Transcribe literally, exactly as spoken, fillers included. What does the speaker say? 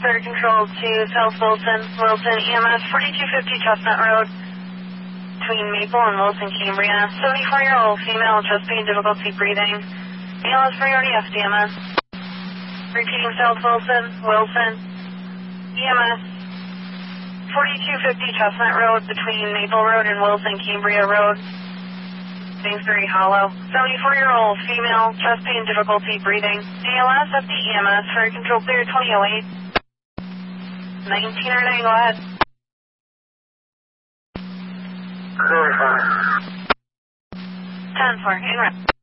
third control to South Wilson, Wilson, E M S forty-two fifty Chestnut Road, between Maple and Wilson, Cambria. seventy-four-year-old female, chest pain, difficulty breathing. A L S priority F D M S. Repeating South Wilson, Wilson, E M S forty-two fifty Chestnut Road, between Maple Road and Wilson, Cambria Road, Kingsbury Hollow. seventy-four-year-old female, chest pain, difficulty breathing. A L S at the E M S for control clear twenty oh eight. nineteen oh nine, go ahead. ten four, in route.